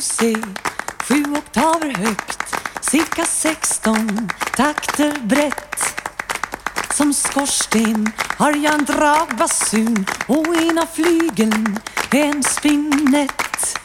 C, 7 oktaver högt, cirka 16 takter brett. Som skorsten har jag en dragbasun och ena flygeln en spinett.